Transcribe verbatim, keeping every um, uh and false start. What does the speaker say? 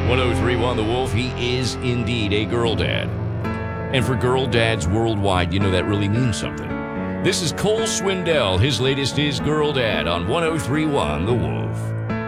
ten31 The Wolf, he is indeed a girl dad. And for girl dads worldwide, you know that really means something. This is Cole Swindell. His latest is Girl Dad on ten thirty-one The Wolf.